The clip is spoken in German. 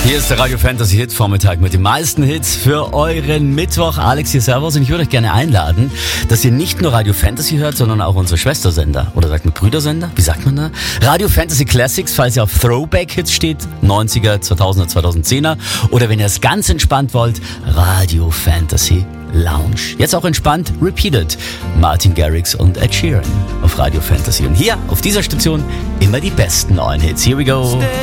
Hier ist der Radio Fantasy Hit Vormittag mit den meisten Hits für euren Mittwoch. Alex hier, servus. Und ich würde euch gerne einladen, dass ihr nicht nur Radio Fantasy hört, sondern auch unsere Schwestersender. Oder sagt man Brüdersender? Wie sagt man da? Radio Fantasy Classics, falls ihr auf Throwback-Hits steht. 90er, 2000er, 2010er. Oder wenn ihr es ganz entspannt wollt, Radio Fantasy Lounge. Jetzt auch entspannt, Repeated. Martin Garrix und Ed Sheeran auf Radio Fantasy. Und hier, auf dieser Station, immer die besten neuen Hits. Here we go.